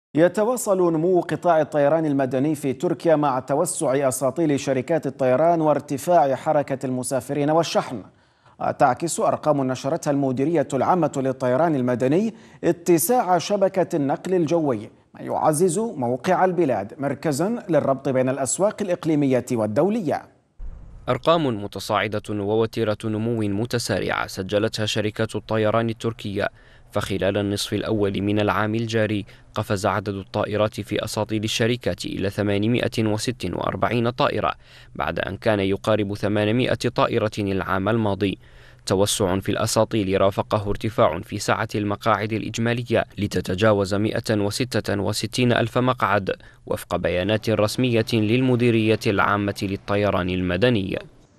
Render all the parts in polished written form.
يتواصل نمو قطاع الطيران المدني في تركيا مع توسع أساطيل شركات الطيران وارتفاع حركة المسافرين والشحن. تعكس أرقام نشرتها المديرية العامة للطيران المدني اتساع شبكة النقل الجوي، ما يعزز موقع البلاد مركزا للربط بين الأسواق الإقليمية والدولية. أرقام متصاعدة ووتيرة نمو متسارعة سجلتها شركات الطيران التركية، فخلال النصف الأول من العام الجاري قفز عدد الطائرات في أساطيل الشركات إلى 846 طائرة، بعد أن كان يقارب 800 طائرة العام الماضي. توسع في الأساطيل رافقه ارتفاع في سعة المقاعد الإجمالية لتتجاوز 166 ألف مقعد، وفق بيانات رسمية للمديرية العامة للطيران المدني.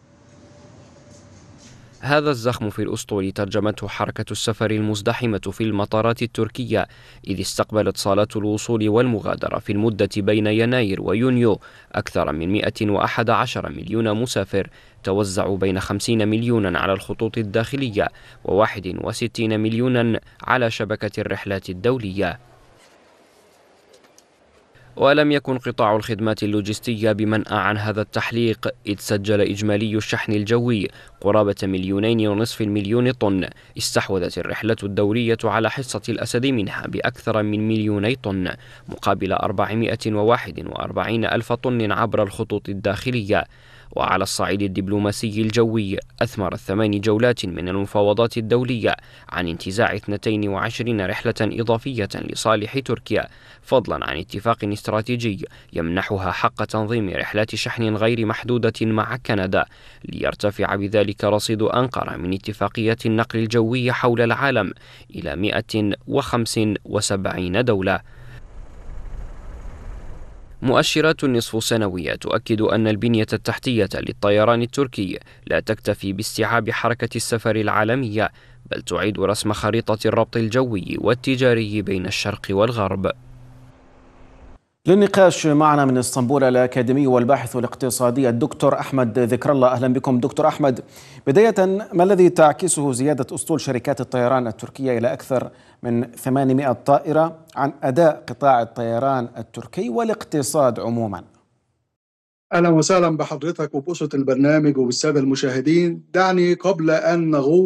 هذا الزخم في الأسطول ترجمته حركة السفر المزدحمة في المطارات التركية، إذ استقبلت صالات الوصول والمغادرة في المدة بين يناير ويونيو أكثر من 111 مليون مسافر، توزعوا بين 50 مليونا على الخطوط الداخلية و61 مليونا على شبكة الرحلات الدولية. ولم يكن قطاع الخدمات اللوجستية بمنأى عن هذا التحليق، إذ سجل إجمالي الشحن الجوي قرابة 2.5 مليون طن. استحوذت الرحلة الدورية على حصة الأسد منها بأكثر من 2 طن، مقابل 441 ألف طن عبر الخطوط الداخلية. وعلى الصعيد الدبلوماسي الجوي، أثمرت 8 جولات من المفاوضات الدولية عن انتزاع 22 رحلة إضافية لصالح تركيا، فضلا عن اتفاق استراتيجي يمنحها حق تنظيم رحلات شحن غير محدودة مع كندا، ليرتفع بذلك رصيد أنقرة من اتفاقيات النقل الجوي حول العالم إلى 175 دولة. مؤشرات النصف سنوية تؤكد أن البنية التحتية للطيران التركي لا تكتفي باستيعاب حركة السفر العالمية، بل تعيد رسم خريطة الربط الجوي والتجاري بين الشرق والغرب. للنقاش معنا من اسطنبول الأكاديمي والباحث الاقتصادي الدكتور أحمد ذكر الله. أهلا بكم دكتور أحمد. بداية، ما الذي تعكسه زيادة أسطول شركات الطيران التركية إلى أكثر من 800 طائرة عن أداء قطاع الطيران التركي والاقتصاد عموما؟ أهلا وسهلا بحضرتك وبأسرة البرنامج وبالسادة المشاهدين. دعني قبل أن نغوص